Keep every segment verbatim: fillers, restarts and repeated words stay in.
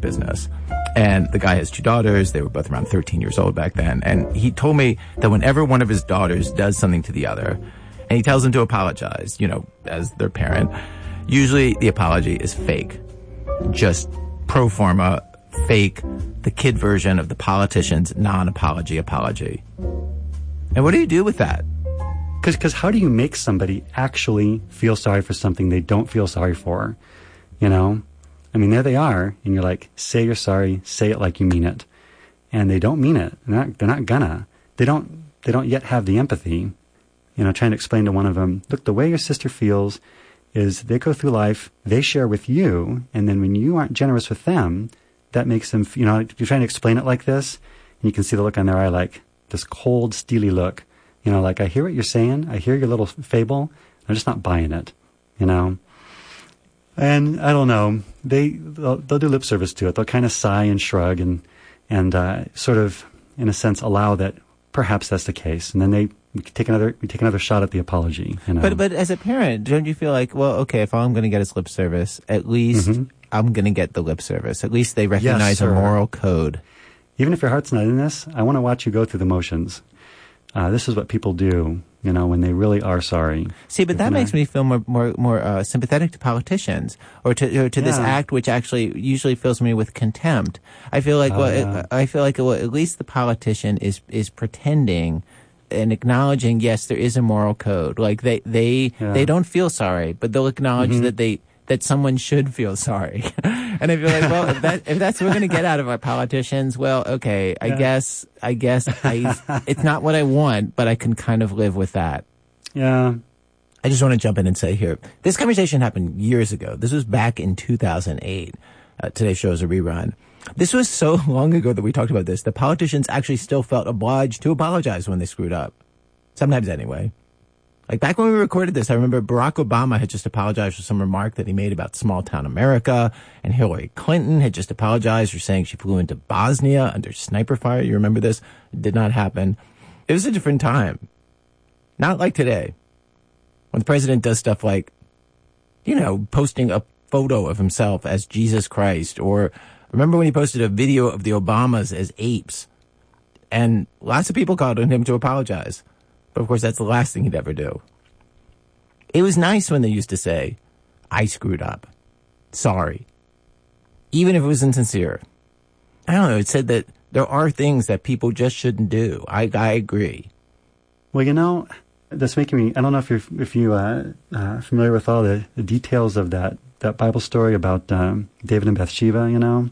business. And the guy has two daughters. They were both around thirteen years old back then. And he told me that whenever one of his daughters does something to the other, and he tells them to apologize, you know, as their parent, usually the apology is fake. Just pro forma, fake, the kid version of the politician's non-apology apology. And what do you do with that? Because how do you make somebody actually feel sorry for something they don't feel sorry for? You know? I mean, there they are, and you're like, say you're sorry, say it like you mean it. And they don't mean it. They're not, they're not gonna. They don't, they don't yet have the empathy. You know, trying to explain to one of them, look, the way your sister feels is they go through life, they share with you, and then when you aren't generous with them, that makes them, you know, you're trying to explain it like this, and you can see the look on their eye, like this cold, steely look. You know, like, I hear what you're saying, I hear your little fable, I'm just not buying it, you know. And I don't know, they, they'll, they'll do lip service to it. They'll kind of sigh and shrug and, and uh, sort of, in a sense, allow that perhaps that's the case. And then they we take another we take another shot at the apology. You know? But but as a parent, don't you feel like, well, okay, if all I'm going to get is lip service, at least mm-hmm. I'm going to get the lip service. At least they recognize yes, a moral code. Even if your heart's not in this, I want to watch you go through the motions. Uh, this is what people do, you know, when they really are sorry. See, but that makes me feel more more more uh, sympathetic to politicians, or to or to yeah. this act, which actually usually fills me with contempt. I feel like, uh, well, yeah. it, I feel like well, at least the politician is is pretending and acknowledging, yes, there is a moral code. Like they they yeah. they don't feel sorry, but they'll acknowledge mm-hmm. that they that someone should feel sorry. And I feel like, well, if, that, if that's what we're going to get out of our politicians, well, okay, I yeah. guess, I guess I, it's not what I want, but I can kind of live with that. Yeah. I just want to jump in and say here, this conversation happened years ago. This was back in two thousand eight. Uh, today's show is a rerun. This was so long ago that we talked about this. The politicians actually still felt obliged to apologize when they screwed up. Sometimes anyway. Like back when we recorded this, I remember Barack Obama had just apologized for some remark that he made about small town America, and Hillary Clinton had just apologized for saying she flew into Bosnia under sniper fire. You remember this? It did not happen. It was a different time. Not like today, when the president does stuff like, you know, posting a photo of himself as Jesus Christ, or remember when he posted a video of the Obamas as apes, and lots of people called on him to apologize. But of course, that's the last thing he'd ever do. It was nice when they used to say, I screwed up. Sorry. Even if it was insincere. I don't know, it said that there are things that people just shouldn't do. I, I agree. Well, you know, that's making me, I don't know if you're if you uh, uh, familiar with all the, the details of that, that Bible story about um, David and Bathsheba, you know?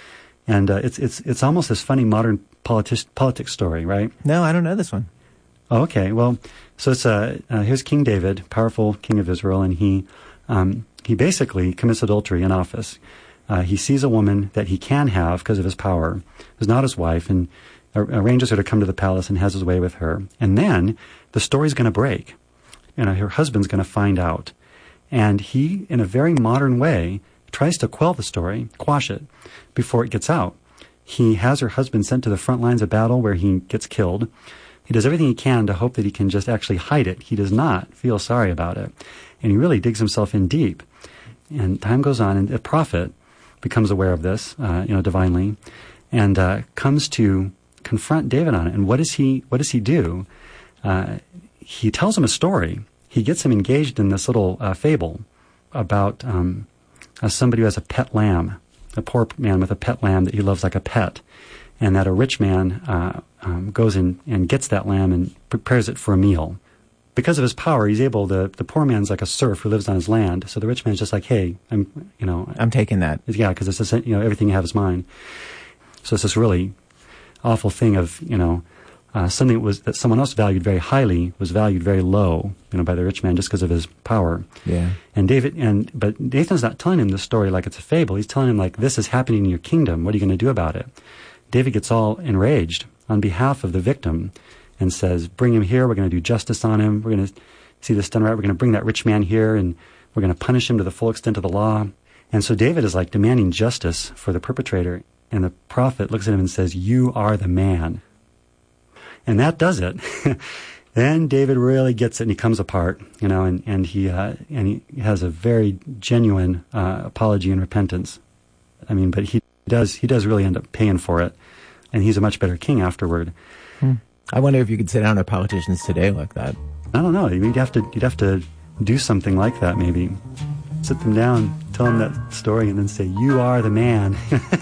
And uh, it's it's it's almost this funny modern politi- politics story, right? No, I don't know this one. Oh, okay. Well, so it's uh, uh, here's King David, powerful king of Israel, and he um, he basically commits adultery in office. Uh, he sees a woman that he can have because of his power, who's not his wife, and ar- arranges her to come to the palace and has his way with her. And then the story's going to break. You know, her husband's going to find out, and he, in a very modern way, tries to quell the story, quash it, before it gets out. He has her husband sent to the front lines of battle where he gets killed. He does everything he can to hope that he can just actually hide it. He does not feel sorry about it. And he really digs himself in deep. And time goes on, and a prophet becomes aware of this, uh, you know, divinely, and uh, comes to confront David on it. And what does he, what does he do? Uh, he tells him a story. He gets him engaged in this little uh, fable about um, uh, somebody who has a pet lamb, a poor man with a pet lamb that he loves like a pet, and that a rich man uh, um, goes in and gets that lamb and prepares it for a meal. Because of his power, he's able to, the poor man's like a serf who lives on his land, so the rich man's just like, hey, I'm, you know. I'm taking that. Yeah, because it's just, you know, everything you have is mine. So it's this really awful thing of, you know, uh, something that was, that someone else valued very highly was valued very low, you know, by the rich man just because of his power. Yeah. And David, and, but Nathan's not telling him this story like it's a fable. He's telling him like, this is happening in your kingdom. What are you going to do about it? David gets all enraged on behalf of the victim and says, bring him here. We're going to do justice on him. We're going to see this done right. We're going to bring that rich man here, and we're going to punish him to the full extent of the law. And so David is like demanding justice for the perpetrator. And the prophet looks at him and says, you are the man. And that does it. Then David really gets it, and he comes apart, you know, and, and he uh, and he has a very genuine uh, apology and repentance. I mean, but he He does, he does really end up paying for it, and he's a much better king afterward. Hmm. I wonder if you could sit down with politicians today like that. I don't know. You'd have to, you'd have to do something like that, maybe. Sit them down, tell them that story, and then say, "You are the man."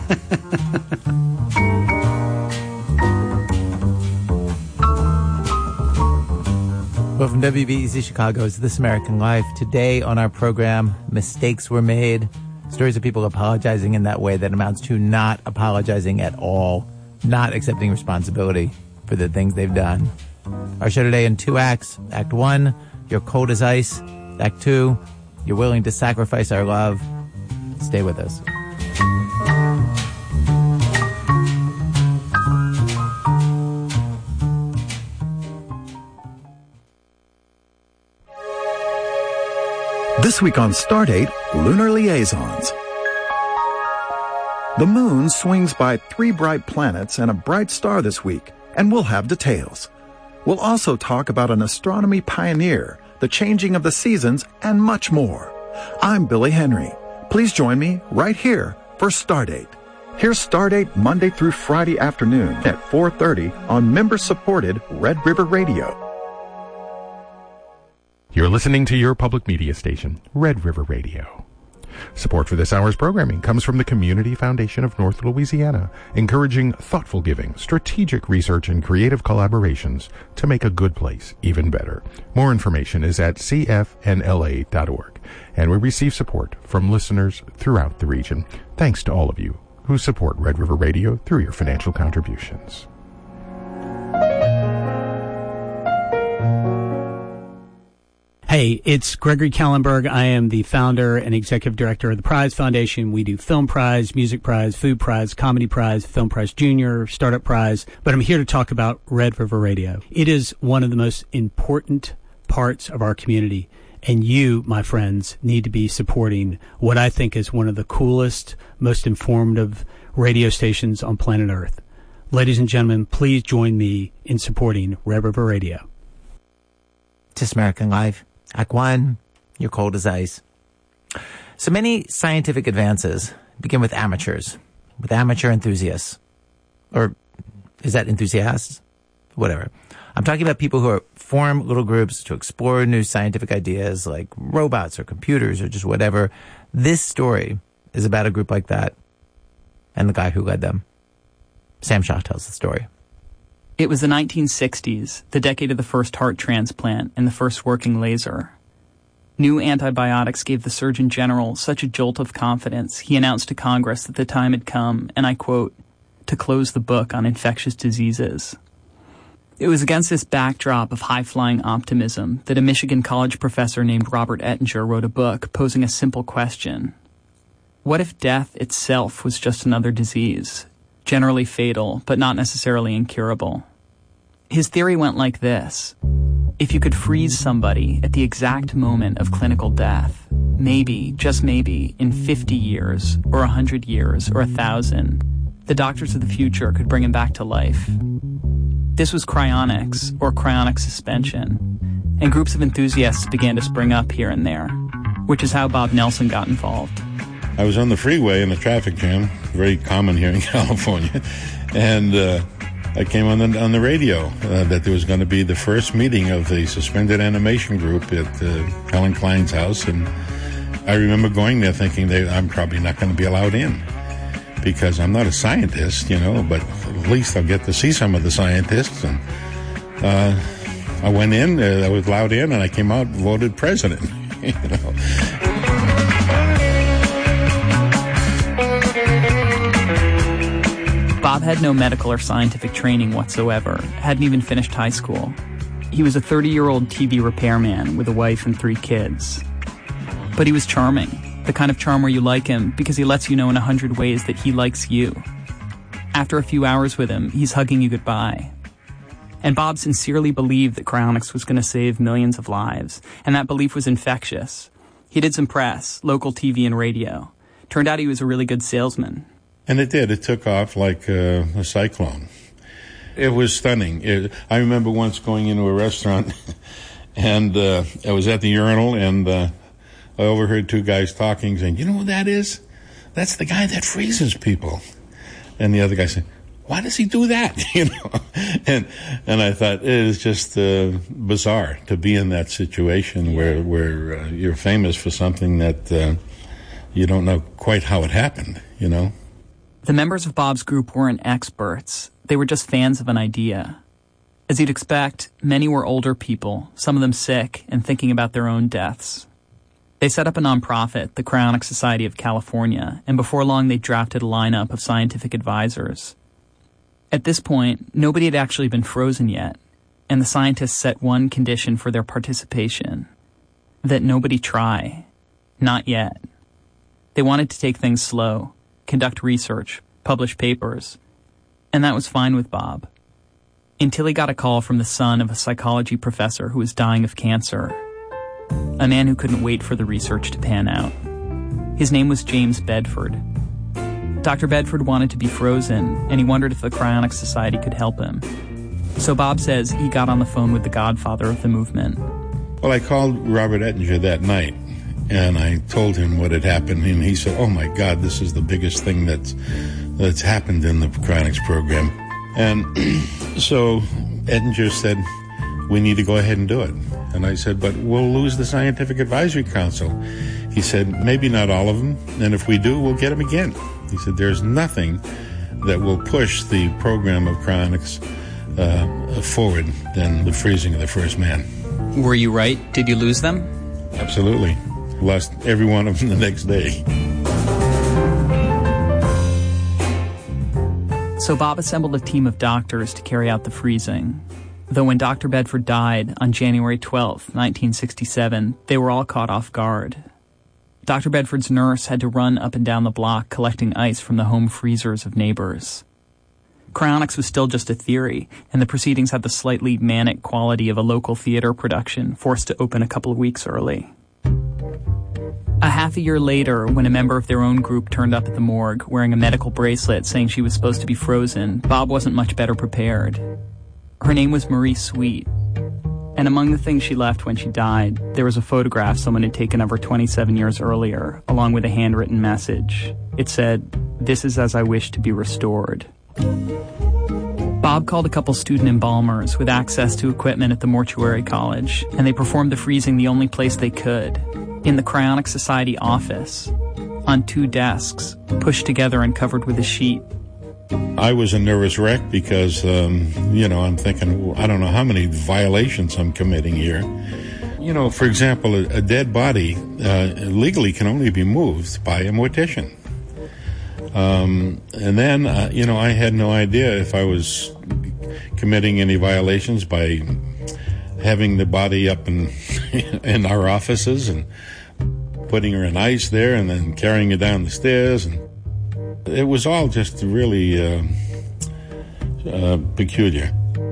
Well, from W B E Z Chicago's This American Life, today on our program, mistakes were made. Stories of people apologizing in that way that amounts to not apologizing at all, not accepting responsibility for the things they've done. Our show today in two acts. Act one, You're Cold as Ice. Act two, You're Willing to Sacrifice Our Love. Stay with us. This week on Stardate, Lunar Liaisons. The moon swings by three bright planets and a bright star this week, and we'll have details. We'll also talk about an astronomy pioneer, the changing of the seasons, and much more. I'm Billy Henry. Please join me right here for Stardate. Here's Stardate Monday through Friday afternoon at four thirty on member-supported Red River Radio. You're listening to your public media station, Red River Radio. Support for this hour's programming comes from the Community Foundation of North Louisiana, encouraging thoughtful giving, strategic research, and creative collaborations to make a good place even better. More information is at c f n l a dot org, and we receive support from listeners throughout the region. Thanks to all of you who support Red River Radio through your financial contributions. Hey, it's Gregory Kallenberg. I am the founder and executive director of the Prize Foundation. We do Film Prize, Music Prize, Food Prize, Comedy Prize, Film Prize Junior, Startup Prize. But I'm here to talk about Red River Radio. It is one of the most important parts of our community. And you, my friends, need to be supporting what I think is one of the coolest, most informative radio stations on planet Earth. Ladies and gentlemen, please join me in supporting Red River Radio. This American Life. Act one, You're Cold as Ice. So many scientific advances begin with amateurs, with amateur enthusiasts. Or is that enthusiasts? Whatever. I'm talking about people who are, form little groups to explore new scientific ideas like robots or computers or just whatever. This story is about a group like that and the guy who led them. Sam Shaw tells the story. It was the nineteen sixties, the decade of the first heart transplant and the first working laser. New antibiotics gave the Surgeon General such a jolt of confidence, he announced to Congress that the time had come, and I quote, to close the book on infectious diseases. It was against this backdrop of high-flying optimism that a Michigan college professor named Robert Ettinger wrote a book posing a simple question. What if death itself was just another disease? Generally fatal, but not necessarily incurable. His theory went like this. If you could freeze somebody at the exact moment of clinical death, maybe, just maybe, in fifty years, or one hundred years, or one thousand, the doctors of the future could bring him back to life. This was cryonics, or cryonic suspension, and groups of enthusiasts began to spring up here and there, which is how Bob Nelson got involved. I was on the freeway in a traffic jam, very common here in California, and uh, I came on the on the radio uh, that there was going to be the first meeting of the suspended animation group at uh, Helen Klein's house, and I remember going there thinking that I'm probably not going to be allowed in because I'm not a scientist, you know, but at least I'll get to see some of the scientists. And uh, I went in, uh, I was allowed in, and I came out voted president, you know. Bob had no medical or scientific training whatsoever, hadn't even finished high school. He was a thirty-year-old T V repairman with a wife and three kids. But he was charming, the kind of charm where you like him because he lets you know in a hundred ways that he likes you. After a few hours with him, he's hugging you goodbye. And Bob sincerely believed that cryonics was going to save millions of lives, and that belief was infectious. He did some press, local T V and radio. Turned out he was a really good salesman. And it did. It took off like uh, a cyclone. It was stunning. It, I remember once going into a restaurant, and uh, I was at the urinal, and uh, I overheard two guys talking, saying, "You know who that is? That's the guy that freezes people." And the other guy said, why does he do that? You know, and and I thought it is just uh, bizarre to be in that situation where where uh, you're famous for something that uh, you don't know quite how it happened. You know, the members of Bob's group weren't experts; they were just fans of an idea. As you'd expect, many were older people, some of them sick and thinking about their own deaths. They set up a nonprofit, the Cryonics Society of California, and before long they drafted a lineup of scientific advisors. At this point, nobody had actually been frozen yet, and the scientists set one condition for their participation: that nobody try. Not yet. They wanted to take things slow, conduct research, publish papers, and that was fine with Bob. Until he got a call from the son of a psychology professor who was dying of cancer, a man who couldn't wait for the research to pan out. His name was James Bedford. Doctor Bedford wanted to be frozen, and he wondered if the Cryonics Society could help him. So Bob says he got on the phone with the godfather of the movement. Well, I called Robert Ettinger that night, and I told him what had happened, and he said, oh my God, this is the biggest thing that's, that's happened in the Cryonics program. And so Ettinger said, we need to go ahead and do it. And I said, but we'll lose the Scientific Advisory Council. He said, maybe not all of them, and if we do, we'll get them again. He said, there's nothing that will push the program of cryonics uh, forward than the freezing of the first man. Were you right? Did you lose them? Absolutely. Lost every one of them the next day. So Bob assembled a team of doctors to carry out the freezing. Though when Doctor Bedford died on January twelfth, nineteen sixty-seven, they were all caught off guard. Doctor Bedford's nurse had to run up and down the block collecting ice from the home freezers of neighbors. Cryonics was still just a theory, and the proceedings had the slightly manic quality of a local theater production forced to open a couple of weeks early. A half a year later, when a member of their own group turned up at the morgue wearing a medical bracelet saying she was supposed to be frozen, Bob wasn't much better prepared. Her name was Marie Sweet. And among the things she left when she died, there was a photograph someone had taken of her twenty-seven years earlier, along with a handwritten message. It said, "This is as I wish to be restored." Bob called a couple student embalmers with access to equipment at the mortuary college, and they performed the freezing the only place they could, in the Cryonics Society office, on two desks, pushed together and covered with a sheet. I was a nervous wreck because, um, you know, I'm thinking, I don't know how many violations I'm committing here. You know, for example, a, a dead body uh, legally can only be moved by a mortician. Um, and then, uh, you know, I had no idea if I was committing any violations by having the body up in, in our offices and putting her in ice there and then carrying her down the stairs. And it was all just really uh, uh, peculiar.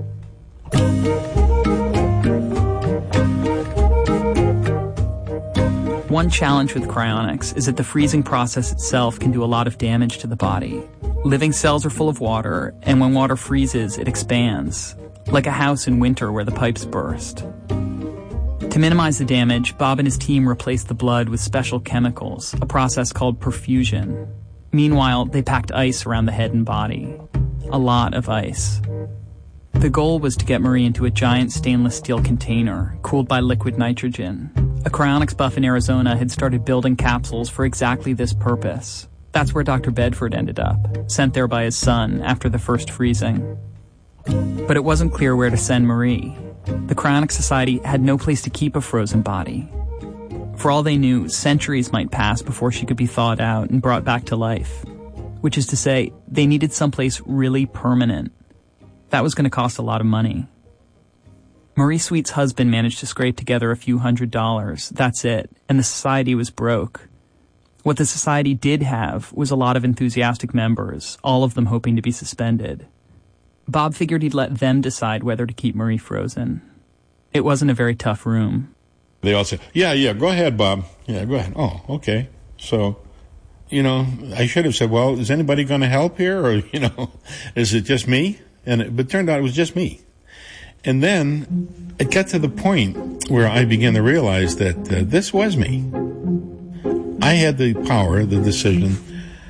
One challenge with cryonics is that the freezing process itself can do a lot of damage to the body. Living cells are full of water, and when water freezes, it expands, like a house in winter where the pipes burst. To minimize the damage, Bob and his team replaced the blood with special chemicals, a process called perfusion. Meanwhile, they packed ice around the head and body. A lot of ice. The goal was to get Marie into a giant stainless steel container, cooled by liquid nitrogen. A cryonics buff in Arizona had started building capsules for exactly this purpose. That's where Doctor Bedford ended up, sent there by his son after the first freezing. But it wasn't clear where to send Marie. The Cryonics Society had no place to keep a frozen body. For all they knew, centuries might pass before she could be thawed out and brought back to life. Which is to say, they needed someplace really permanent. That was going to cost a lot of money. Marie Sweet's husband managed to scrape together a few hundred dollars. That's it. And the society was broke. What the society did have was a lot of enthusiastic members, all of them hoping to be suspended. Bob figured he'd let them decide whether to keep Marie frozen. It wasn't a very tough room. They all said, yeah, yeah, go ahead, Bob. Yeah, go ahead. Oh, okay. So, you know, I should have said, well, is anybody going to help here? Or, you know, is it just me? And it, but it turned out it was just me. And then it got to the point where I began to realize that uh, this was me. I had the power, the decision,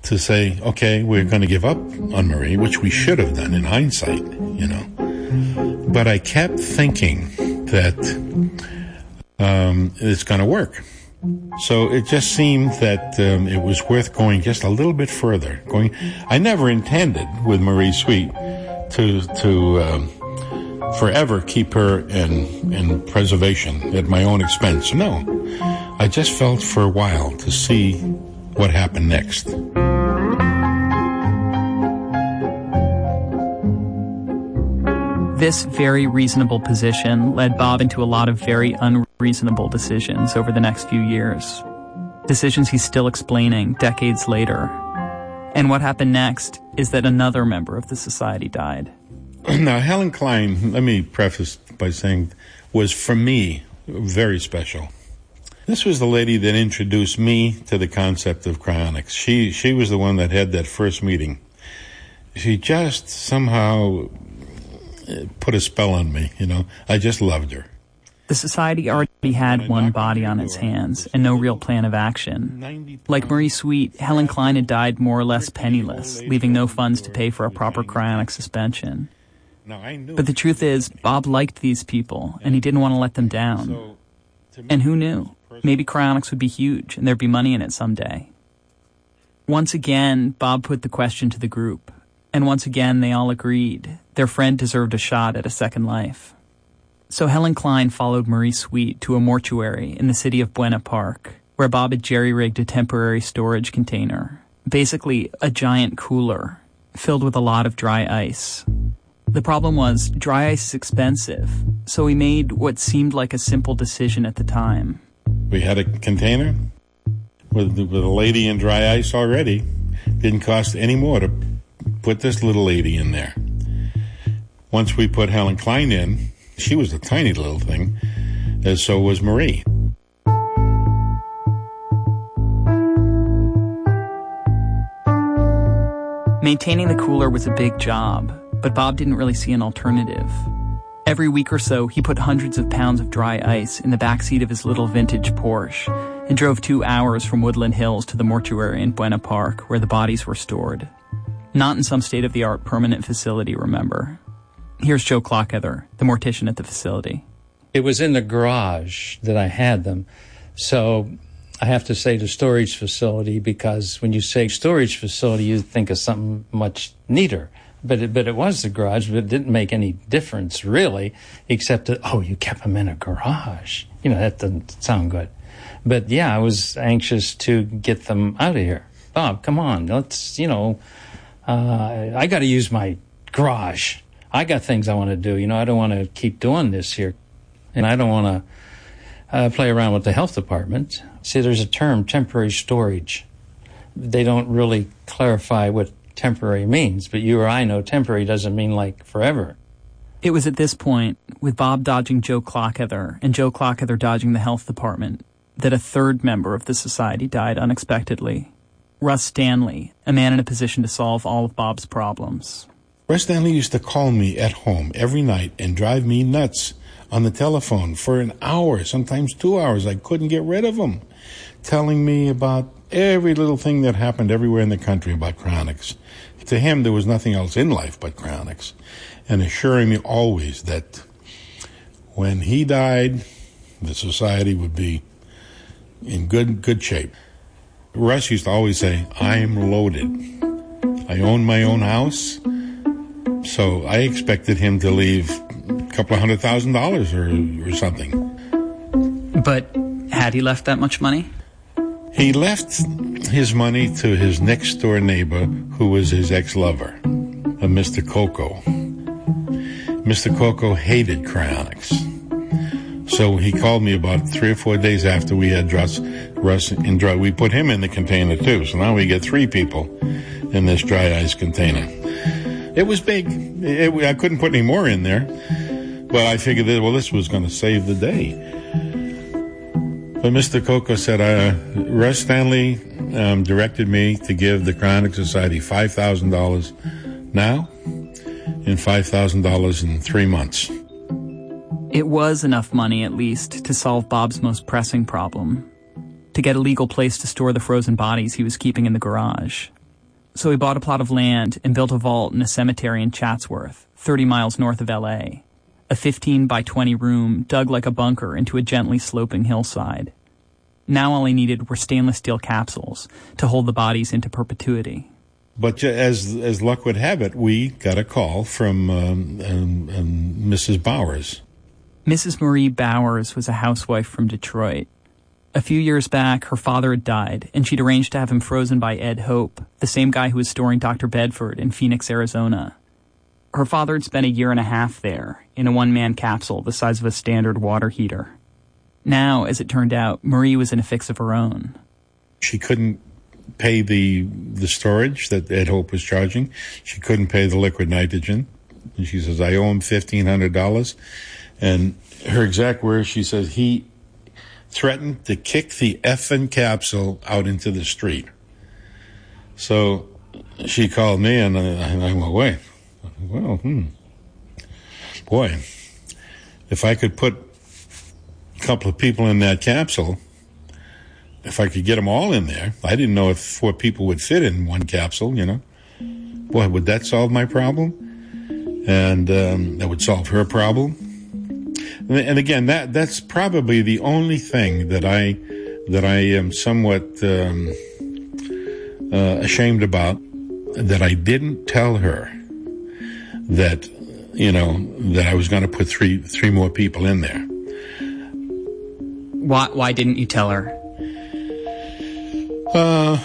to say, okay, we're going to give up on Marie, which we should have done in hindsight, you know. But I kept thinking that um, it's going to work. So it just seemed that um, it was worth going just a little bit further. Going, I never intended with Marie Sweet to to um, forever keep her in in preservation at my own expense. No, I just felt for a while to see what happened next. This very reasonable position led Bob into a lot of very unreasonable decisions over the next few years. Decisions he's still explaining decades later. And what happened next is that another member of the society died. Now, Helen Klein, let me preface by saying, was for me very special. This was the lady that introduced me to the concept of cryonics. She, she was the one that had that first meeting. She just somehow put a spell on me, you know. I just loved her. The society already had one body on its hands and no real plan of action. Like Marie Sweet, Helen Klein had died more or less penniless, leaving no funds to pay for a proper cryonic suspension. But the truth is, Bob liked these people, and he didn't want to let them down. And who knew? Maybe cryonics would be huge, and there'd be money in it someday. Once again, Bob put the question to the group. And once again, they all agreed. Their friend deserved a shot at a second life. So Helen Klein followed Marie Sweet to a mortuary in the city of Buena Park, where Bob had jerry-rigged a temporary storage container. Basically, a giant cooler, filled with a lot of dry ice. The problem was, dry ice is expensive, so he made what seemed like a simple decision at the time. We had a container with, with a lady in dry ice already. Didn't cost any more to put this little lady in there. Once we put Helen Klein in, she was a tiny little thing, as so was Marie. Maintaining the cooler was a big job, but Bob didn't really see an alternative. Every week or so, he put hundreds of pounds of dry ice in the backseat of his little vintage Porsche and drove two hours from Woodland Hills to the mortuary in Buena Park, where the bodies were stored. Not in some state-of-the-art permanent facility, remember. Here's Joe Clockheather, the mortician at the facility. It was in the garage that I had them. So I have to say the storage facility, because when you say storage facility, you think of something much neater. But it, but it was the garage, but it didn't make any difference, really, except that, oh, you kept them in a garage. You know, that doesn't sound good. But, yeah, I was anxious to get them out of here. Bob, come on, let's, you know, uh, I got to use my garage. I got things I want to do. You know, I don't want to keep doing this here. And I don't want to uh, play around with the health department. See, there's a term, temporary storage. They don't really clarify what temporary means, but you or I know temporary doesn't mean like forever. It was at this point, with Bob dodging Joe Clockheather and Joe Clockheather dodging the health department, that a third member of the society died unexpectedly. Russ Stanley, a man in a position to solve all of Bob's problems. Russ Stanley used to call me at home every night and drive me nuts on the telephone for an hour, sometimes two hours. I couldn't get rid of him, telling me about every little thing that happened everywhere in the country about cryonics. To him, there was nothing else in life but cryonics, and assuring me always that when he died, the society would be in good good shape. Russ used to always say, I'm loaded. I own my own house, so I expected him to leave a couple of hundred thousand dollars or, or something. But had he left that much money? He left his money to his next-door neighbor, who was his ex-lover, a Mister Coco. Mister Coco hated cryonics. So he called me about three or four days after we had Russ, Russ in dry. We put him in the container, too. So now we get three people in this dry ice container. It was big. It, I couldn't put any more in there. But I figured that, well, this was going to save the day. But Mister Coco said, uh, Russ Stanley um, directed me to give the Cryonic Society five thousand dollars now and five thousand dollars in three months. It was enough money, at least, to solve Bob's most pressing problem, to get a legal place to store the frozen bodies he was keeping in the garage. So he bought a plot of land and built a vault in a cemetery in Chatsworth, thirty miles north of L A, a fifteen by twenty room dug like a bunker into a gently sloping hillside. Now all he needed were stainless steel capsules to hold the bodies into perpetuity. But as as luck would have it, we got a call from um, um, um, Missus Bowers. Missus Marie Bowers was a housewife from Detroit. A few years back, her father had died, and she'd arranged to have him frozen by Ed Hope, the same guy who was storing Doctor Bedford in Phoenix, Arizona. Her father had spent a year and a half there, in a one-man capsule the size of a standard water heater. Now, as it turned out, Marie was in a fix of her own. She couldn't pay the the storage that Ed Hope was charging. She couldn't pay the liquid nitrogen. And she says, I owe him fifteen hundred dollars. And her exact words, she says, he threatened to kick the effing capsule out into the street. So she called me, and I, and I went, wait. Well, hmm. Boy, if I could put a couple of people in that capsule, if I could get them all in there, I didn't know if four people would fit in one capsule, you know. Boy, would that solve my problem? And um, that would solve her problem. And, and again, that that's probably the only thing that I that I am somewhat um, uh, ashamed about, that I didn't tell her that, you know, that I was going to put three three more people in there. Why why didn't you tell her? Uh,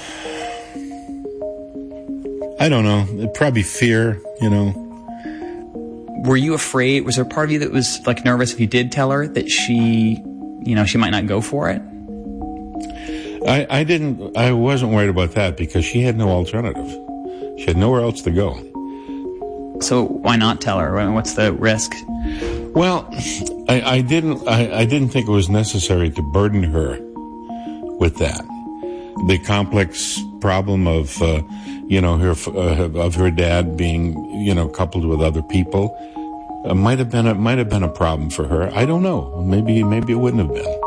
I don't know. Probably fear, you know. Were you afraid? Was there a part of you that was like nervous if you did tell her that she, you know, she might not go for it? I, I didn't, I wasn't worried about that because she had no alternative. She had nowhere else to go. So why not tell her? What's the risk? Well, I, I didn't, I, I didn't think it was necessary to burden her with that. The complex problem of, uh, you know, her uh, of her dad being, you know, coupled with other people, uh, might have been a might have been a problem for her. I don't know. Maybe maybe it wouldn't have been.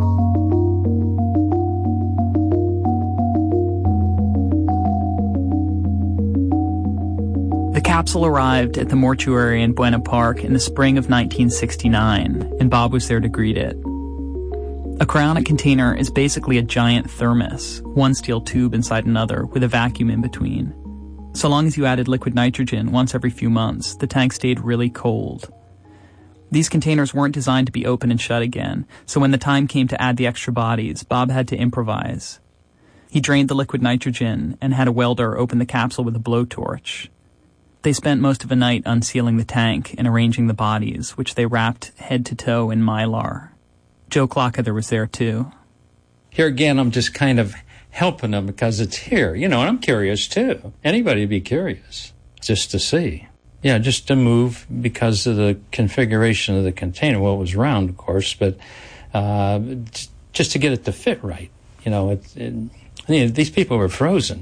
The capsule arrived at the mortuary in Buena Park in the spring of nineteen sixty-nine, and Bob was there to greet it. A cryonic container is basically a giant thermos, one steel tube inside another with a vacuum in between. So long as you added liquid nitrogen once every few months, the tank stayed really cold. These containers weren't designed to be open and shut again, so when the time came to add the extra bodies, Bob had to improvise. He drained the liquid nitrogen and had a welder open the capsule with a blowtorch. They spent most of the night unsealing the tank and arranging the bodies, which they wrapped head to toe in Mylar. Joe Clockether was there, too. Here again, I'm just kind of helping them because it's here, you know, and I'm curious, too. Anybody would be curious just to see. Yeah, just to move because of the configuration of the container. Well, it was round, of course, but uh, just to get it to fit right. You know, it, it, you know, these people were frozen.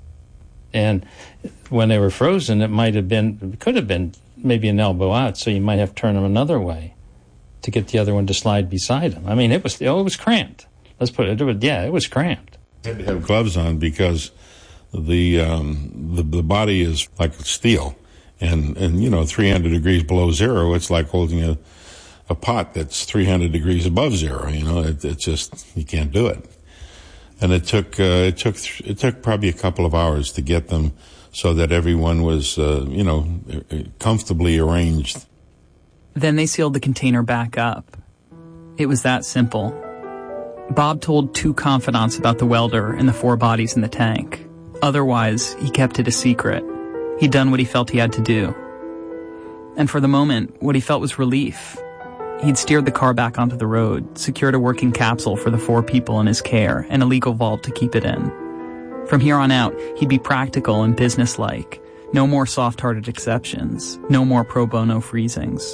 And when they were frozen, it might have been, it could have been maybe an elbow out, so you might have to turn them another way to get the other one to slide beside him. I mean, it was oh, it was cramped. Let's put it, it was, yeah, it was cramped. I had to have gloves on because the um, the, the body is like steel, and, and you know, three hundred degrees below zero, it's like holding a a pot that's three hundred degrees above zero. You know, it, it's just, you can't do it. And it took uh, it took it took probably a couple of hours to get them so that everyone was uh, you know comfortably arranged. Then they sealed the container back up. It was that simple. Bob told two confidants about the welder and the four bodies in the tank. Otherwise, he kept it a secret. He'd done what he felt he had to do. And for the moment, what he felt was relief. He'd steered the car back onto the road, secured a working capsule for the four people in his care, and a legal vault to keep it in. From here on out, he'd be practical and businesslike. No more soft-hearted exceptions. No more pro bono freezings.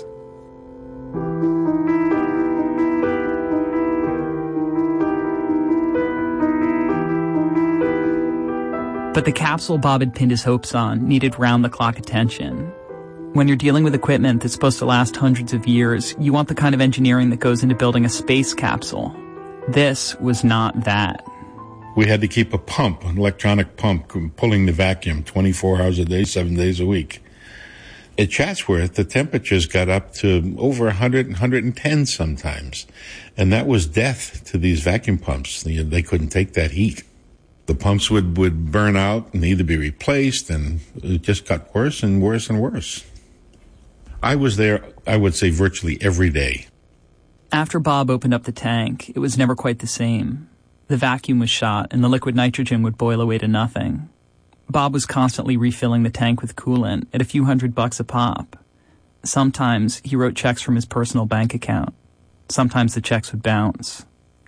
But the capsule Bob had pinned his hopes on needed round-the-clock attention. When you're dealing with equipment that's supposed to last hundreds of years, you want the kind of engineering that goes into building a space capsule. This was not that. we had to keep a pump, an electronic pump, pulling the vacuum twenty-four hours a day, seven days a week. At Chatsworth, the temperatures got up to over one hundred, one hundred ten sometimes. And that was death to these vacuum pumps. They, they couldn't take that heat. The pumps would, would burn out and need to be replaced, and it just got worse and worse and worse. I was there, I would say, virtually every day. After Bob opened up the tank, it was never quite the same. The vacuum was shot, and the liquid nitrogen would boil away to nothing. Bob was constantly refilling the tank with coolant at a few hundred bucks a pop. Sometimes he wrote checks from his personal bank account. Sometimes the checks would bounce.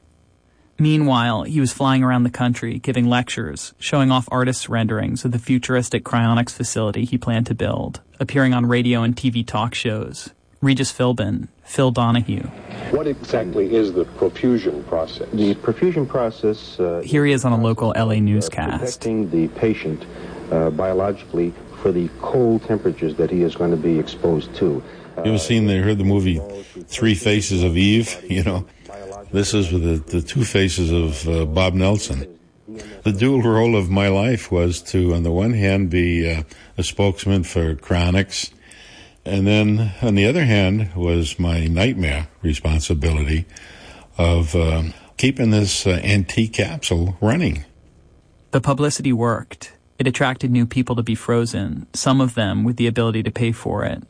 Meanwhile, he was flying around the country, giving lectures, showing off artists' renderings of the futuristic cryonics facility he planned to build, appearing on radio and T V talk shows. Regis Philbin, Phil Donahue. What exactly is the perfusion process? The perfusion process... Uh, Here he is on a local L A newscast. Uh, protecting the patient uh, biologically for the cold temperatures that he is going to be exposed to. Uh, you ever seen, they heard the movie Three Faces of Eve, you know? This is the, the two faces of uh, Bob Nelson. The dual role of my life was to, on the one hand, be uh, a spokesman for cryonics, and then, on the other hand, was my nightmare responsibility of uh, keeping this uh, antique capsule running. The publicity worked. It attracted new people to be frozen, some of them with the ability to pay for it.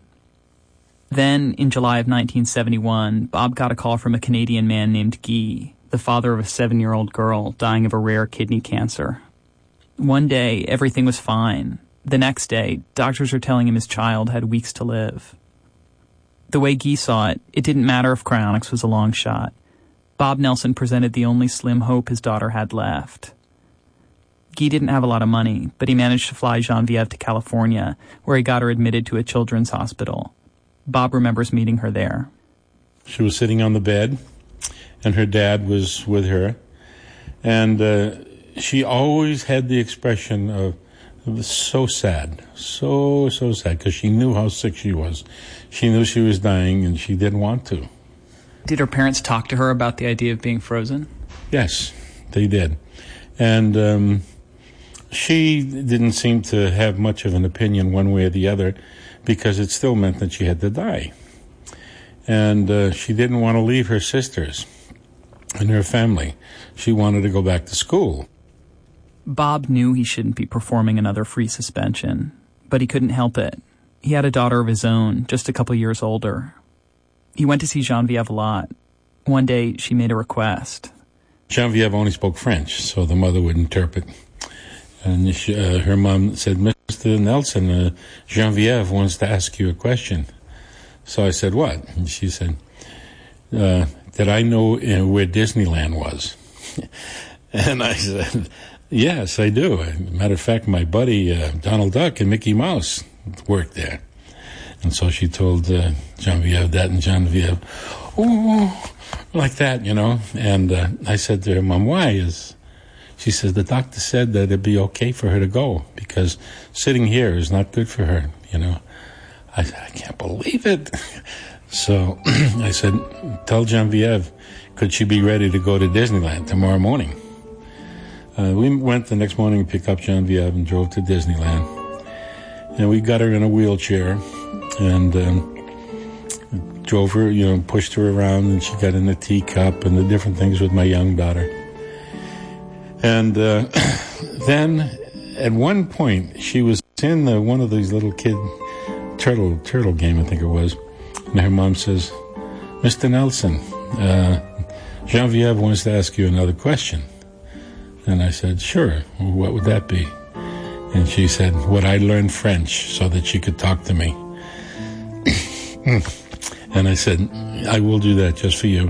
Then, in July of nineteen seventy-one, Bob got a call from a Canadian man named Guy, the father of a seven-year-old girl dying of a rare kidney cancer. One day, everything was fine. The next day, doctors were telling him his child had weeks to live. The way Guy saw it, it didn't matter if cryonics was a long shot. Bob Nelson presented the only slim hope his daughter had left. Guy didn't have a lot of money, but he managed to fly Genevieve to California, where he got her admitted to a children's hospital. Bob remembers meeting her there. She was sitting on the bed, and her dad was with her. And uh, she always had the expression of, it was so sad, so, so sad, because she knew how sick she was. She knew she was dying, and she didn't want to. Did her parents talk to her about the idea of being frozen? Yes, they did. And um, she didn't seem to have much of an opinion one way or the other, because it still meant that she had to die. And uh, she didn't want to leave her sisters and her family. She wanted to go back to school. Bob knew he shouldn't be performing another free suspension, but he couldn't help it. He had a daughter of his own, just a couple years older. He went to see Genevieve a lot. One day, she made a request. Genevieve only spoke French, so the mother would interpret. And she, uh, her mom said, Mister Nelson, uh, Genevieve wants to ask you a question. So I said, what? And she said, uh, did I know uh, where Disneyland was? And I said, yes, I do. Matter of fact, my buddy uh, Donald Duck and Mickey Mouse worked there. And so she told uh, Genevieve that, and Genevieve, oh, like that, you know. And uh, I said to her, Mom, why? Is She says, the doctor said that it'd be okay for her to go, because sitting here is not good for her, you know. I said, I can't believe it. So I said, tell Genevieve, could she be ready to go to Disneyland tomorrow morning? Uh, we went the next morning and picked up Genevieve and drove to Disneyland. And we got her in a wheelchair and um, drove her, you know, pushed her around, and she got in the teacup and the different things with my young daughter. And uh, then at one point, she was in the, one of these little kid turtle turtle game, I think it was. And her mom says, Mister Nelson, uh, Genevieve wants to ask you another question. And I said, sure. Well, what would that be? And she said, would I learn French so that she could talk to me? And I said, I will do that just for you.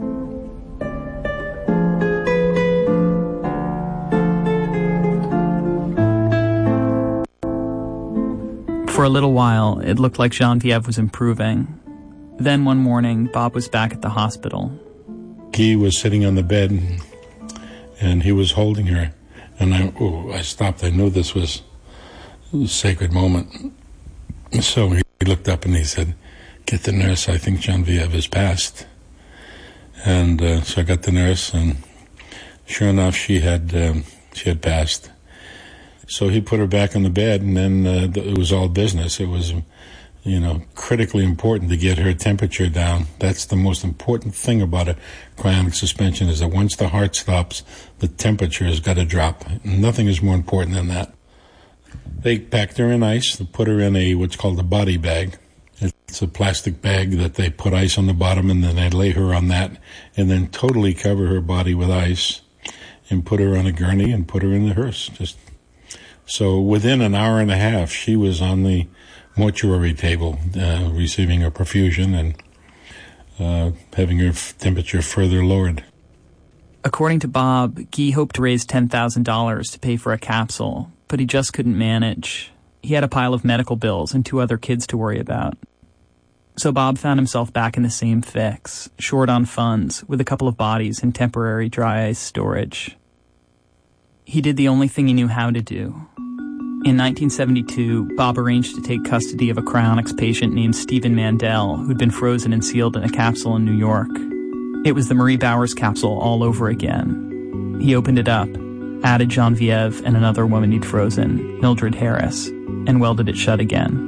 For a little while, it looked like Genevieve was improving. Then one morning, Bob was back at the hospital. He was sitting on the bed, and he was holding her. And I, oh, I stopped. I knew this was a sacred moment. So he looked up and he said, get the nurse. I think Genevieve has passed. And uh, so I got the nurse, and sure enough, she had um, she had passed. So he put her back on the bed, and then uh, it was all business. It was, you know, critically important to get her temperature down. That's the most important thing about a cryonic suspension, is that once the heart stops, the temperature has got to drop. Nothing is more important than that. They packed her in ice. They put her in a what's called a body bag. It's a plastic bag that they put ice on the bottom, and then they lay her on that, and then totally cover her body with ice, and put her on a gurney and put her in the hearse. Just so within an hour and a half, she was on the mortuary table, uh, receiving her perfusion and uh, having her f- temperature further lowered. According to Bob, Guy hoped to raise ten thousand dollars to pay for a capsule, but he just couldn't manage. He had a pile of medical bills and two other kids to worry about. So Bob found himself back in the same fix, short on funds, with a couple of bodies in temporary dry ice storage. He did the only thing he knew how to do. In nineteen seventy-two, Bob arranged to take custody of a cryonics patient named Stephen Mandel, who'd been frozen and sealed in a capsule in New York. It was the Marie Bowers capsule all over again. He opened it up, added Genevieve and another woman he'd frozen, Mildred Harris, and welded it shut again.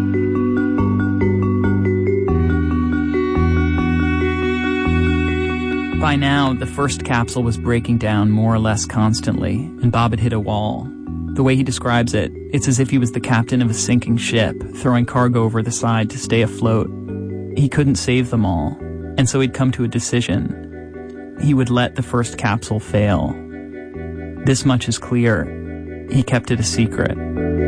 By now, the first capsule was breaking down more or less constantly, and Bob had hit a wall. The way he describes it, it's as if he was the captain of a sinking ship, throwing cargo over the side to stay afloat. He couldn't save them all, and so he'd come to a decision. He would let the first capsule fail. This much is clear. He kept it a secret.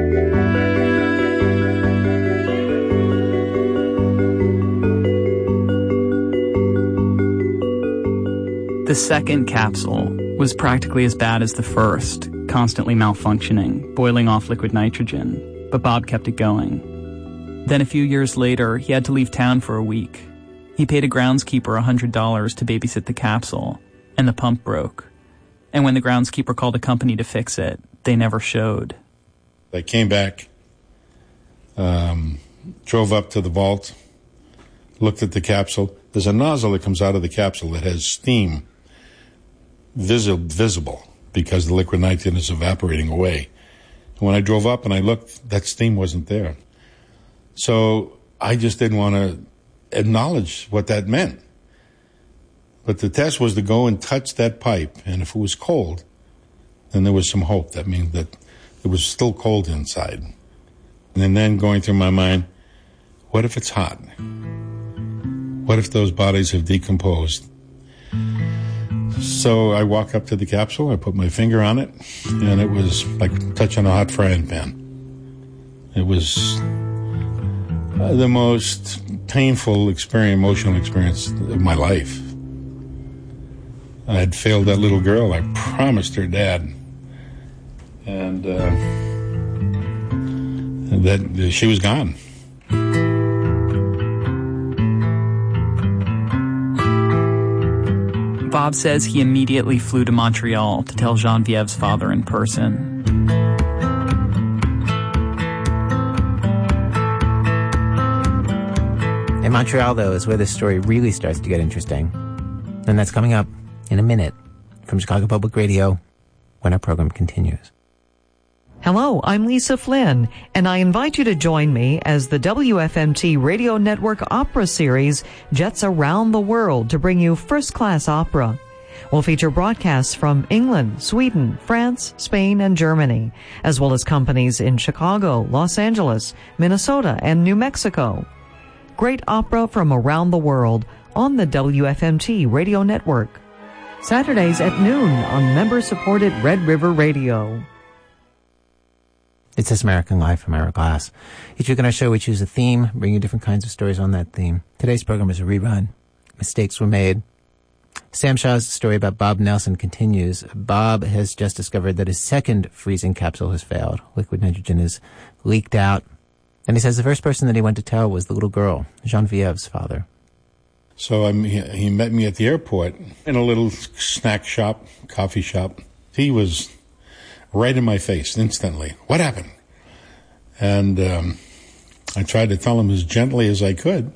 The second capsule was practically as bad as the first, constantly malfunctioning, boiling off liquid nitrogen, but Bob kept it going. Then a few years later, he had to leave town for a week. He paid a groundskeeper one hundred dollars to babysit the capsule, and the pump broke. And when the groundskeeper called a company to fix it, they never showed. I came back, um, drove up to the vault, looked at the capsule. There's a nozzle that comes out of the capsule that has steam visi- visible because the liquid nitrogen is evaporating away. And when I drove up and I looked, that steam wasn't there. So I just didn't want to acknowledge what that meant. But the test was to go and touch that pipe, and if it was cold, then there was some hope. That means that it was still cold inside. And then going through my mind, what if it's hot? What if those bodies have decomposed? So I walk up to the capsule, I put my finger on it, and it was like touching a hot frying pan. It was uh, the most painful experience, emotional experience of my life. I had failed that little girl. I promised her dad. And uh, that she was gone. Bob says he immediately flew to Montreal to tell Genevieve's father in person. In Montreal, though, is where this story really starts to get interesting. And that's coming up in a minute from Chicago Public Radio when our program continues. Hello, I'm Lisa Flynn, and I invite you to join me as the W F M T Radio Network Opera Series jets around the world to bring you first-class opera. We'll feature broadcasts from England, Sweden, France, Spain, and Germany, as well as companies in Chicago, Los Angeles, Minnesota, and New Mexico. Great opera from around the world on the W F M T Radio Network. Saturdays at noon on member-supported Red River Radio. It's This American Life from Ira Glass. Each week on our show, we choose a theme, bring you different kinds of stories on that theme. Today's program is a rerun. Mistakes were made. Sam Shaw's story about Bob Nelson continues. Bob has just discovered that his second freezing capsule has failed. Liquid nitrogen is leaked out. And he says the first person that he went to tell was the little girl, Genevieve's father. So um, he, he met me at the airport in a little snack shop, coffee shop. He was right in my face instantly. What happened? And um, I tried to tell him as gently as I could.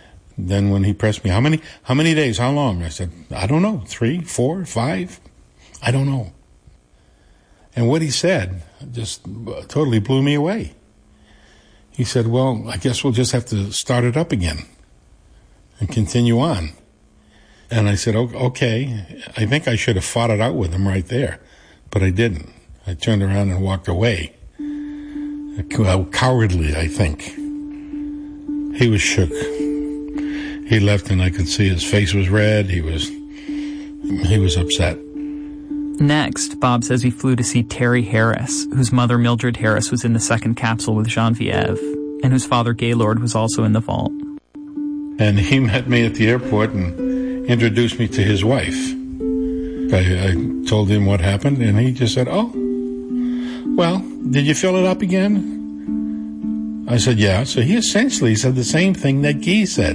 Then when he pressed me, how many how many days, how long? I said, I don't know, three, four, five. I don't know. And what he said just totally blew me away. He said, well, I guess we'll just have to start it up again and continue on. And I said, okay, I think I should have fought it out with him right there, but I didn't. I turned around and walked away. Cowardly, I think. He was shook. He left and I could see his face was red. He was, he was upset. Next, Bob says he flew to see Terry Harris, whose mother Mildred Harris was in the second capsule with Genevieve, and whose father Gaylord was also in the vault. And he met me at the airport and introduced me to his wife. I, I told him what happened, and he just said, oh, well, did you fill it up again? I said, yeah. So he essentially said the same thing that Guy said.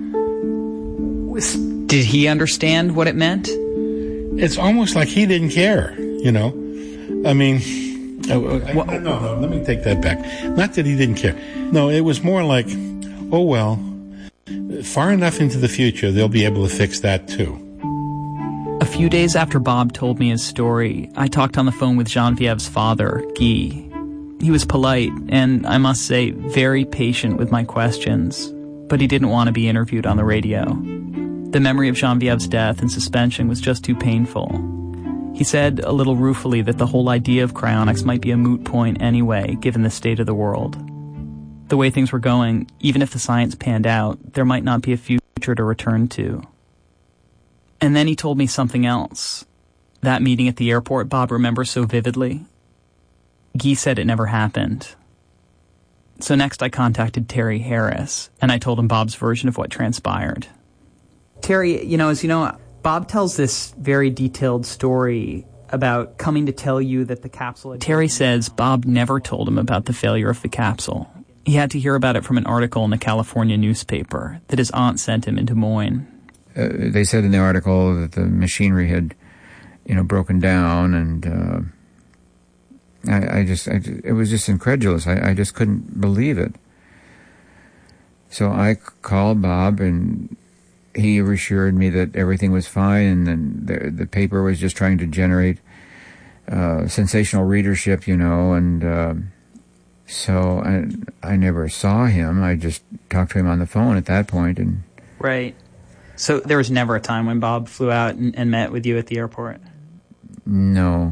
Did he understand what it meant? It's almost like he didn't care, you know. I mean, I, I, no, no, let me take that back. Not that he didn't care. No, it was more like, oh, well, far enough into the future, they'll be able to fix that too. A few days after Bob told me his story, I talked on the phone with Genevieve's father, Guy. He was polite and, I must say, very patient with my questions, but he didn't want to be interviewed on the radio. The memory of Genevieve's death and suspension was just too painful. He said, a little ruefully, that the whole idea of cryonics might be a moot point anyway, given the state of the world. The way things were going, even if the science panned out, there might not be a future to return to. And then he told me something else. That meeting at the airport Bob remembers so vividly. Guy said it never happened. So next I contacted Terry Harris, and I told him Bob's version of what transpired. Terry, you know, as you know, Bob tells this very detailed story about coming to tell you that the capsule... Had Terry says Bob never told him about the failure of the capsule. He had to hear about it from an article in the California newspaper that his aunt sent him in Des Moines. Uh, they said in the article that the machinery had, you know, broken down, and uh, I, I just, I, it was just incredulous. I, I just couldn't believe it. So I called Bob, and he assured me that everything was fine, and the, the paper was just trying to generate uh, sensational readership, you know, and uh, so I, I never saw him. I just talked to him on the phone at that point. And Right. So there was never a time when Bob flew out and, and met with you at the airport? No.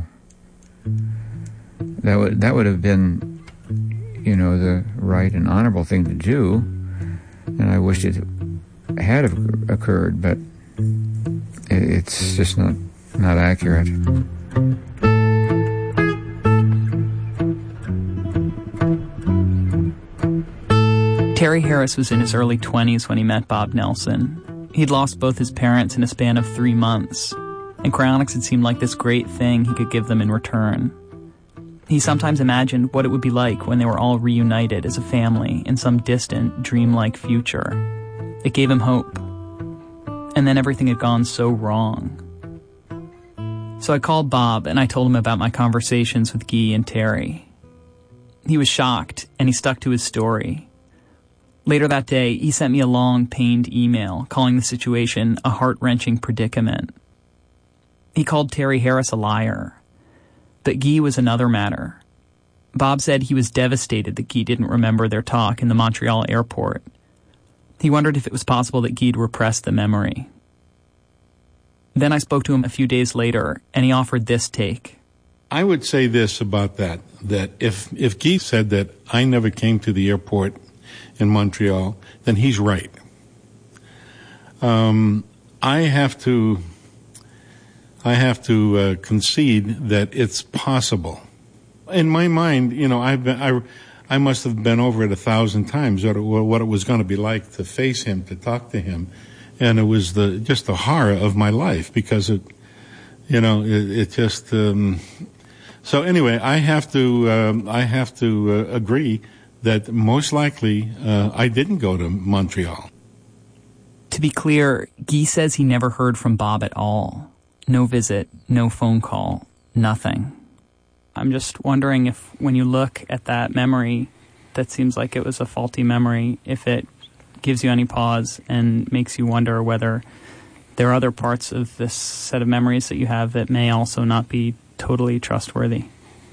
That would, that would have been, you know, the right and honorable thing to do, and I wished it had occurred, but it's just not not accurate. Terry Harris was in his early twenties when he met Bob Nelson. He'd lost both his parents in a span of three months, and cryonics had seemed like this great thing he could give them in return. He sometimes imagined what it would be like when they were all reunited as a family in some distant, dreamlike future. It gave him hope. And then everything had gone so wrong. So I called Bob and I told him about my conversations with Guy and Terry. He was shocked and he stuck to his story. Later that day, he sent me a long, pained email calling the situation a heart-wrenching predicament. He called Terry Harris a liar. But Guy was another matter. Bob said he was devastated that Guy didn't remember their talk in the Montreal airport. He wondered if it was possible that Guy'd repressed the memory. Then I spoke to him a few days later, and he offered this take. I would say this about that, that if, if Guy said that I never came to the airport in Montreal, then he's right. Um, I have to, I have to uh, concede that it's possible. In my mind, you know, I've been, I, I must have been over it a thousand times what it, what it was going to be like to face him, to talk to him, and it was the just the horror of my life because it, you know, it, it just. Um, so anyway, I have to um, I have to uh, agree that most likely uh, I didn't go to Montreal. To be clear, Guy says he never heard from Bob at all. No visit, no phone call, nothing. I'm just wondering if when you look at that memory, that seems like it was a faulty memory, if it gives you any pause and makes you wonder whether there are other parts of this set of memories that you have that may also not be totally trustworthy.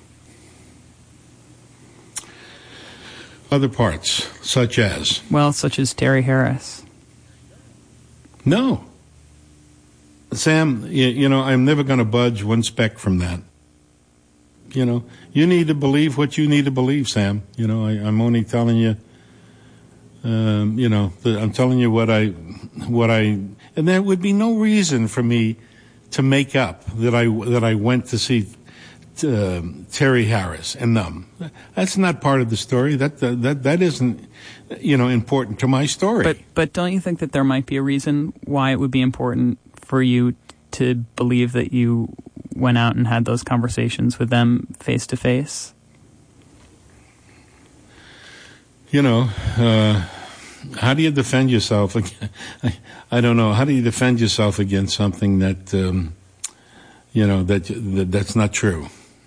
Other parts, such as? Well, such as Terry Harris. No. Sam, you, you know, I'm never going to budge one speck from that. You know, you need to believe what you need to believe, Sam. You know, I, I'm only telling you, um, you know, the, I'm telling you what I, what I, and there would be no reason for me to make up that I, that I went to see uh, Terry Harris and them. That's not part of the story. That, that, that isn't, you know, important to my story. But, but don't you think that there might be a reason why it would be important for you to believe that you went out and had those conversations with them face to face? You know, uh, how do you defend yourself? I, I don't know. How do you defend yourself against something that, um, you know, that, that that's not true?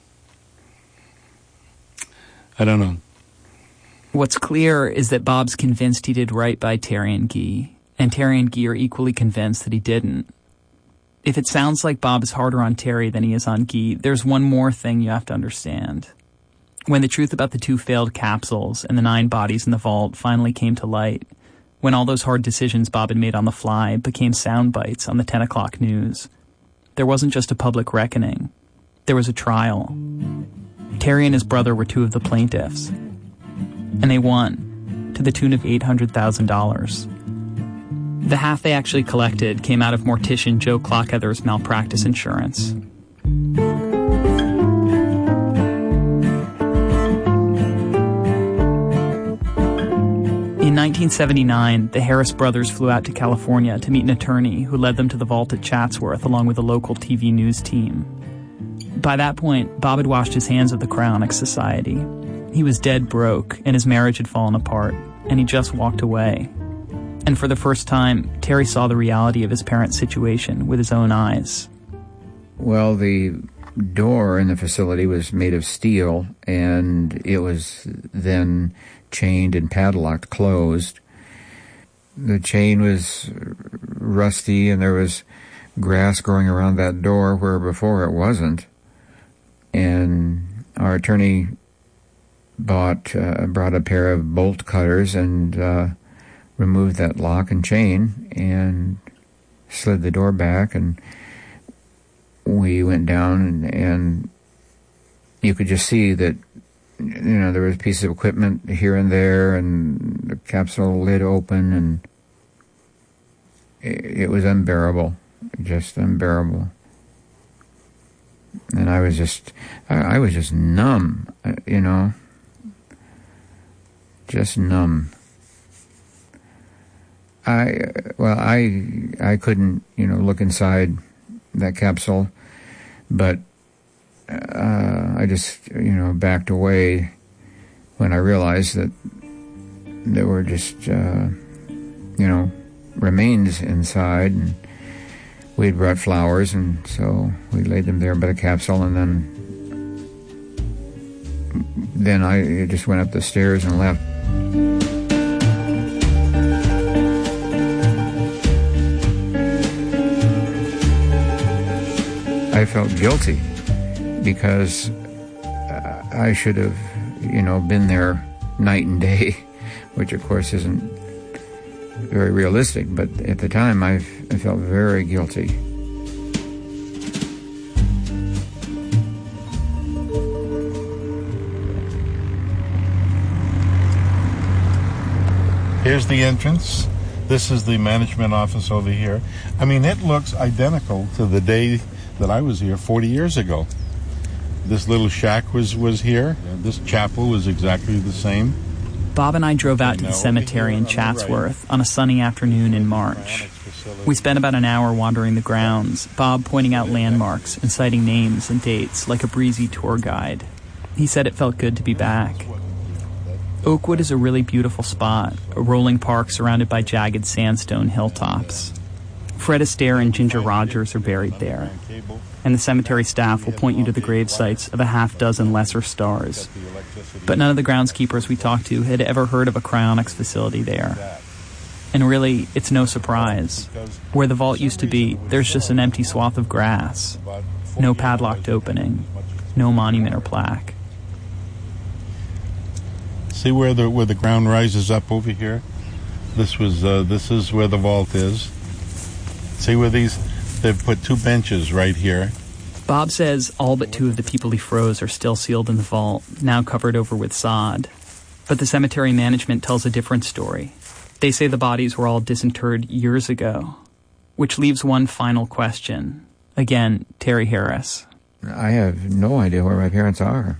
I don't know. What's clear is that Bob's convinced he did right by Terry and Guy, and Terry and Guy are equally convinced that he didn't. If it sounds like Bob is harder on Terry than he is on Guy, there's one more thing you have to understand. When the truth about the two failed capsules and the nine bodies in the vault finally came to light, when all those hard decisions Bob had made on the fly became sound bites on the ten o'clock news, there wasn't just a public reckoning. There was a trial. Terry and his brother were two of the plaintiffs, and they won, to the tune of eight hundred thousand dollars. The half they actually collected came out of mortician Joe Clockheather's malpractice insurance. In nineteen seventy-nine, the Harris brothers flew out to California to meet an attorney who led them to the vault at Chatsworth along with a local T V news team. By that point, Bob had washed his hands of the Cryonics Society. He was dead broke, and his marriage had fallen apart, and he just walked away. And for the first time, Terry saw the reality of his parents' situation with his own eyes. Well, the door in the facility was made of steel, and it was then chained and padlocked closed. The chain was rusty, and there was grass growing around that door where before it wasn't. And our attorney bought uh, brought a pair of bolt cutters and uh, removed that lock and chain and slid the door back, and we went down, and, and you could just see that, you know, there was pieces of equipment here and there, and the capsule lid open, and it, it was unbearable, just unbearable. And I was just, I, I was just numb, you know, just numb. I, well, I, I couldn't, you know, look inside that capsule, but uh, I just, you know, backed away when I realized that there were just, uh, you know, remains inside, and we had brought flowers, and so we laid them there by the capsule, and then then I just went up the stairs and left. I felt guilty because uh, I should have, you know, been there night and day, which of course isn't very realistic, but at the time I, I felt very guilty. Here's the entrance. This is the management office over here. I mean, it looks identical to the day that I was here forty years ago. This little shack was, was here. This chapel was exactly the same. Bob and I drove out to the cemetery in Chatsworth on a sunny afternoon in March. We spent about an hour wandering the grounds, Bob pointing out landmarks and citing names and dates like a breezy tour guide. He said it felt good to be back. Oakwood is a really beautiful spot, a rolling park surrounded by jagged sandstone hilltops. Fred Astaire and Ginger Rogers are buried there, and the cemetery staff will point you to the grave sites of a half dozen lesser stars. But none of the groundskeepers we talked to had ever heard of a cryonics facility there. And really, it's no surprise. Where the vault used to be, there's just an empty swath of grass. No padlocked opening. No monument or plaque. See where the where the ground rises up over here? This was uh, this is where the vault is. See where these? They've put two benches right here. Bob says all but two of the people he froze are still sealed in the vault, now covered over with sod. But the cemetery management tells a different story. They say the bodies were all disinterred years ago, which leaves one final question. Again, Terry Harris. I have no idea where my parents are.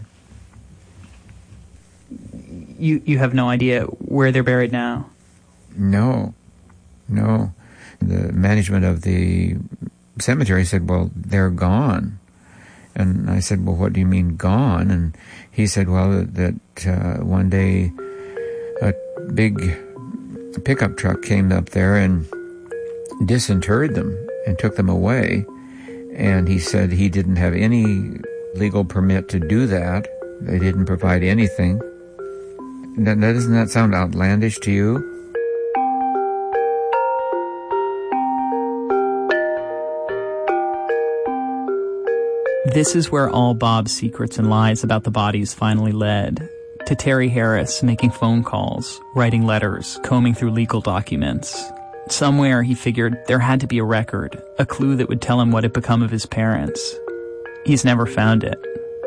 You you have no idea where they're buried now? No. No. The management of the cemetery said, well, they're gone. And I said, well, what do you mean gone? And he said, well, that uh, one day a big pickup truck came up there and disinterred them and took them away. And he said he didn't have any legal permit to do that. They didn't provide anything. That, doesn't that sound outlandish to you? This is where all Bob's secrets and lies about the bodies finally led. To Terry Harris making phone calls, writing letters, combing through legal documents. Somewhere, he figured, there had to be a record, a clue that would tell him what had become of his parents. He's never found it.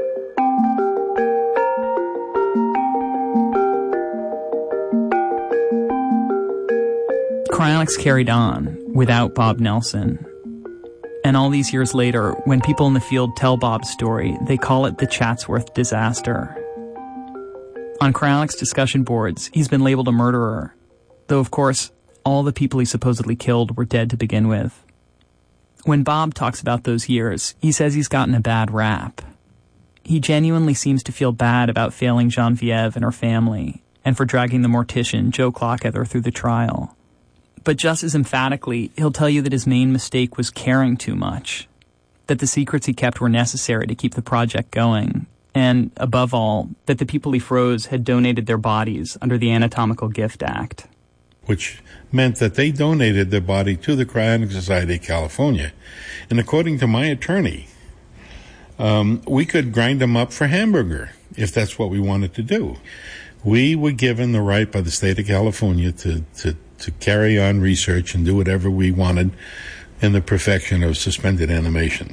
Cryonics carried on, without Bob Nelson. And all these years later, when people in the field tell Bob's story, they call it the Chatsworth disaster. On Cryonics discussion boards, he's been labeled a murderer, though of course, all the people he supposedly killed were dead to begin with. When Bob talks about those years, he says he's gotten a bad rap. He genuinely seems to feel bad about failing Genevieve and her family, and for dragging the mortician, Joe Clockether, through the trial. But just as emphatically, he'll tell you that his main mistake was caring too much, that the secrets he kept were necessary to keep the project going, and, above all, that the people he froze had donated their bodies under the Anatomical Gift Act. Which meant that they donated their body to the Cryonic Society of California. And according to my attorney, um, we could grind them up for hamburger if that's what we wanted to do. We were given the right by the state of California to, to, to carry on research and do whatever we wanted in the perfection of suspended animation.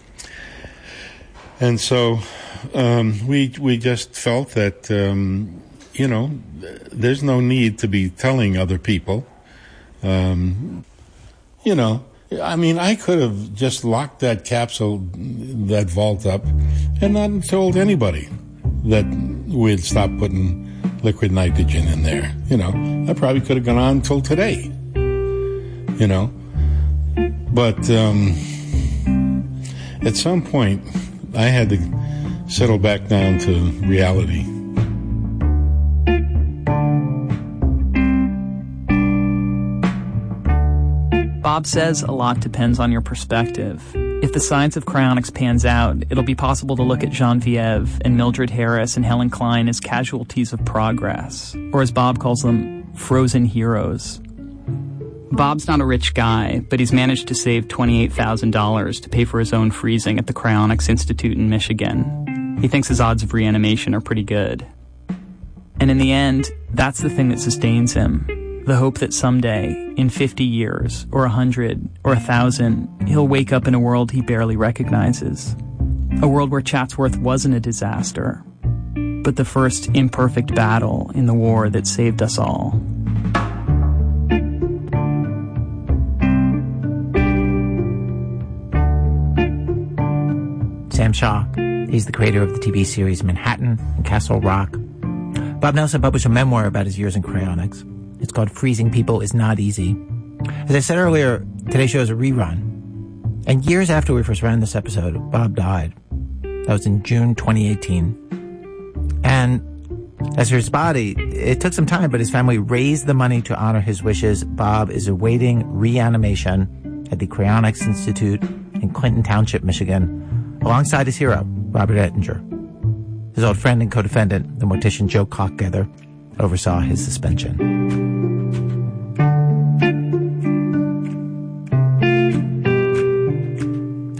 And so um, we we just felt that, um, you know, there's no need to be telling other people. Um, you know, I mean, I could have just locked that capsule, that vault up, and not told anybody that we'd stop putting liquid nitrogen in there. You know, I probably could have gone on until today. You know, but um, at some point, I had to settle back down to reality. Bob says a lot depends on your perspective. If the science of cryonics pans out, it'll be possible to look at Genevieve and Mildred Harris and Helen Klein as casualties of progress, or as Bob calls them, frozen heroes. Bob's not a rich guy, but he's managed to save twenty-eight thousand dollars to pay for his own freezing at the Cryonics Institute in Michigan. He thinks his odds of reanimation are pretty good. And in the end, that's the thing that sustains him. The hope that someday, in fifty years, or a hundred, or a thousand, he'll wake up in a world he barely recognizes. A world where Chatsworth wasn't a disaster, but the first imperfect battle in the war that saved us all. Sam Shaw. He's the creator of the T V series Manhattan and Castle Rock. Bob Nelson published a memoir about his years in cryonics. It's called Freezing People is Not Easy. As I said earlier, today's show is a rerun. And years after we first ran this episode, Bob died. That was in June twenty eighteen. And as for his body, it took some time, but his family raised the money to honor his wishes. Bob is awaiting reanimation at the Cryonics Institute in Clinton Township, Michigan, alongside his hero, Robert Ettinger. His old friend and co-defendant, the mortician Joe Clockether, oversaw his suspension.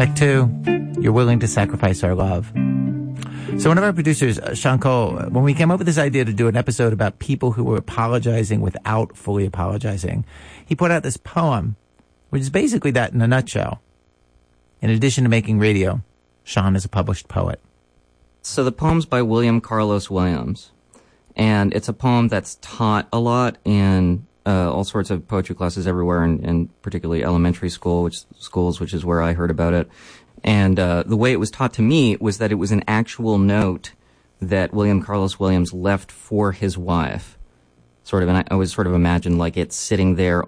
Act two, you're willing to sacrifice our love. So one of our producers, Sean Cole, when we came up with this idea to do an episode about people who were apologizing without fully apologizing, he put out this poem, which is basically that in a nutshell. In addition to making radio, Sean is a published poet. So the poem's by William Carlos Williams, and it's a poem that's taught a lot in uh, all sorts of poetry classes everywhere, and, and particularly elementary school, which schools, which is where I heard about it. And uh, the way it was taught to me was that it was an actual note that William Carlos Williams left for his wife. Sort of, and I always sort of imagined like it sitting there